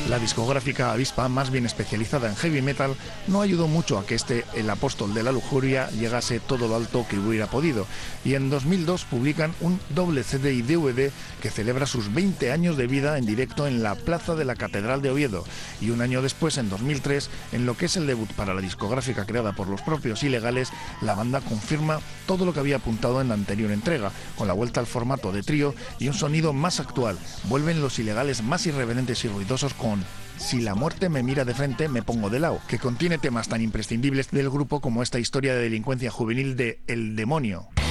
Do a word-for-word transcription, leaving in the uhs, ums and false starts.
La discográfica Avispa, más bien especializada en heavy metal, no ayudó mucho a que este, el apóstol de la lujuria, llegase todo lo alto que hubiera podido, y en dos mil dos publican un doble C D y D V D que celebra sus veinte años de vida en directo en la plaza de la Catedral de Oviedo, y un año después, en dos mil tres, en lo que es el debut para la discográfica creada por los propios Ilegales, la banda confirma todo lo que había apuntado en la anterior entrega, con la vuelta al formato de trío y un sonido más actual. Vuelven los Ilegales más irreverentes y ruidosos con Si la muerte me mira de frente, me pongo de lado, que contiene temas tan imprescindibles del grupo como esta historia de delincuencia juvenil de El Demonio.